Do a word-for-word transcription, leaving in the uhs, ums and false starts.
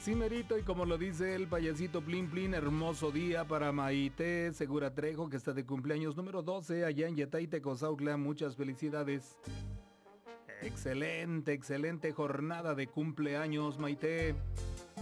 Así merito, y como lo dice el payasito Plin Plin, hermoso día para Maite Segura Trejo, que está de cumpleaños número doce allá en Yetay, Tecozautla. Muchas felicidades. Excelente, excelente jornada de cumpleaños, Maite.